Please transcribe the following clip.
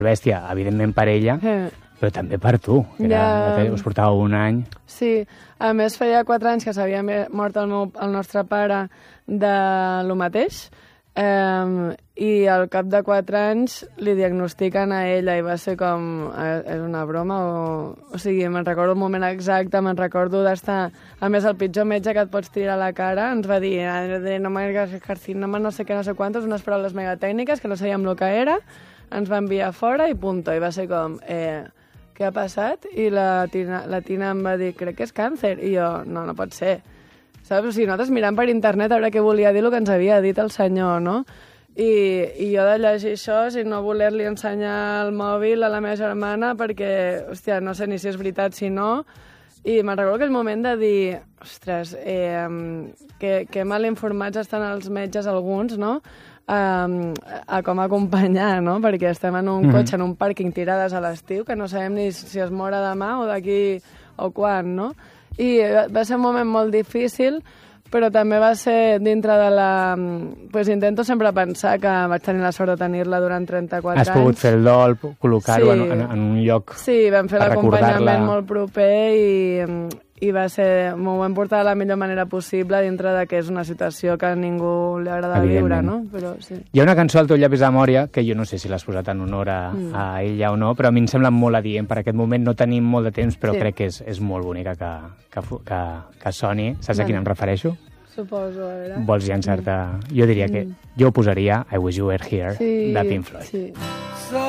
bèstia, evidentment per ella, però també per tu, que us portava un any. Sí, a més feia 4 anys que s'havia mort el nostre pare de lo mateix, i al cap de 4 anys li diagnostiquen a ella i va ser com, és una broma o sigui, me'n recordo el moment exacte, me'n recordo d'estar, a més el pitjor metge que et pots tirar a la cara ens va dir, no m'hagués carcinoma, no sé què, no sé quantos, unes paraules mega tècniques que no sabíem el que era, ens va enviar fora i punto, i va ser com, què ha passat? I la Tina em va dir, crec que és càncer, i jo, no pot ser. Saps? O sigui, nosaltres mirant per internet a veure què volia dir el que ens havia dit el senyor, no? I jo de llegir això, si no voler-li ensenyar el mòbil a la meva germana, perquè, hòstia, no sé ni si és veritat, si no, i me'n recordo aquell moment de dir, ostres, que mal informats estan els metges alguns, no?, a com acompanyar, no?, perquè estem en un cotxe, en un pàrquing, tirades a l'estiu, que no sabem ni si es mora demà o d'aquí o quan, no? I va ser un moment molt difícil, però també va ser dintre de la... Pues intento sempre pensar que vaig tenir la sort de tenir-la durant 34 anys. Has pogut fer el dol, col·locar-ho en un lloc per recordar-la. Sí, vam fer l'acompanyament molt proper i va ser... M'ho vam portar de la millor manera possible dintre de que és una situació que a ningú li agrada viure, no? Però, sí. Hi ha una cançó al teu llavis de memòria, que jo no sé si l'has posat en honor a ella o no, però a mi em sembla molt adient per aquest moment. No tenim molt de temps, però crec que és molt bonica que soni. Saps a quina em refereixo? Suposo, a veure. Vols llançar-te... Jo diria que jo ho posaria I Wish You Were Here, de Pink Floyd. Sí.